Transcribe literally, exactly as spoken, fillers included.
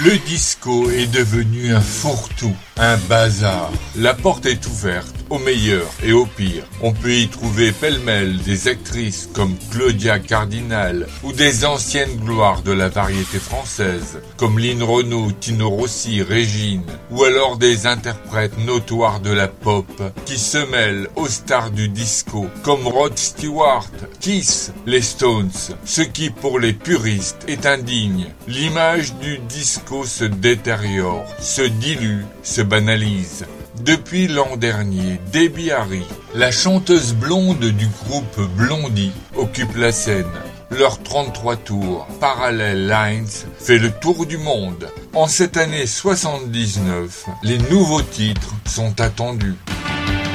Le disco est devenu un fourre-tout, un bazar. La porte est ouverte au meilleur et au pire. On peut y trouver pêle-mêle des actrices comme Claudia Cardinal ou des anciennes gloires de la variété française comme Line Renaud, Tino Rossi, Régine, ou alors des interprètes notoires de la pop qui se mêlent aux stars du disco comme Rod Stewart, Kiss, les Stones, ce qui pour les puristes est indigne. L'image du disco se détériore, se dilue, se banalise. Depuis l'an dernier, Debbie Harry, la chanteuse blonde du groupe Blondie, occupe la scène. Leur trente-trois tours, Parallel Lines, fait le tour du monde. En cette année soixante-dix-neuf, les nouveaux titres sont attendus.